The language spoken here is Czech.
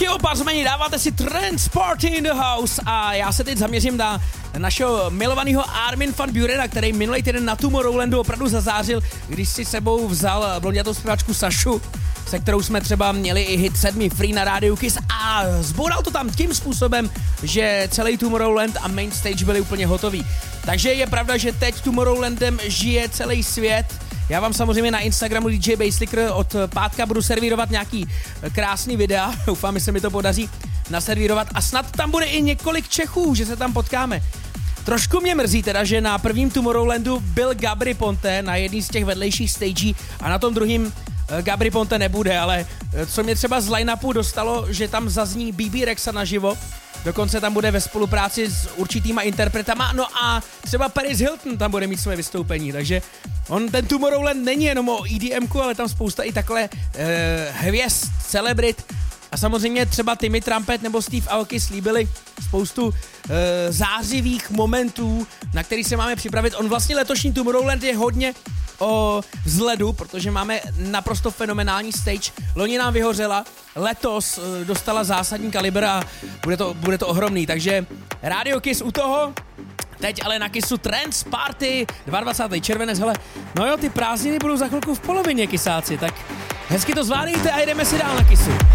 Jo, pázmeni, dáváte si Trance Party in the House a já se teď zaměřím na našeho milovaného Armin van Burena, který minulý týden na Tomorrowlandu opravdu zazářil, když si sebou vzal blondětou zpěvačku Sašu, se kterou jsme třeba měli i hit 7 Free na rádiu Kiss a zboural to tam tím způsobem, že celý Tomorrowland a main stage byli úplně hotový. Takže je pravda, že teď Tomorrowlandem žije celý svět. Já vám samozřejmě na Instagramu DJ Basslicker od pátka budu servírovat nějaký krásný videa, doufám, že se mi to podaří naservírovat a snad tam bude i několik Čechů, že se tam potkáme. Trošku mě mrzí teda, že na prvním Tomorrowlandu byl Gabry Ponte na jedný z těch vedlejších stagí a na tom druhým Gabry Ponte nebude, ale co mě třeba z line-upu dostalo, že tam zazní BB Rexa naživo, dokonce tam bude ve spolupráci s určitýma interpretama, no a třeba Paris Hilton tam bude mít své vystoupení, takže ten Tomorrowland není jenom o EDMku, ale tam spousta i takhle hvězd, celebrit a samozřejmě třeba Timmy Trumpet nebo Steve Aoki slíbili spoustu zářivých momentů, na který se máme připravit. On vlastně letošní Tomorrowland je hodně o vzhledu, protože máme naprosto fenomenální stage. Loni nám vyhořela, letos dostala zásadní kalibr a bude to ohromný, takže Radio Kiss u toho. Teď ale na Kissu Trance Party, 22. červenec, hele, no jo, ty prázdniny budou za chvilku v polovině, kysáci, tak hezky to zvládejte a jdeme si dál na Kissu.